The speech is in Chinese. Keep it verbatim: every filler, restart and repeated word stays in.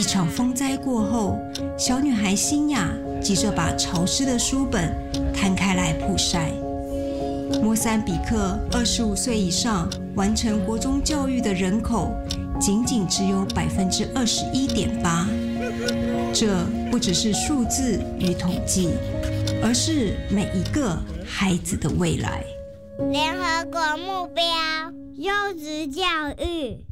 一场风灾过后，小女孩欣雅急着把潮湿的书本摊开来曝晒。莫桑比克二十五岁以上完成国中教育的人口仅仅只有百分之二十一点八。这不只是数字与统计，而是每一个孩子的未来。 联合国目标：优质教育。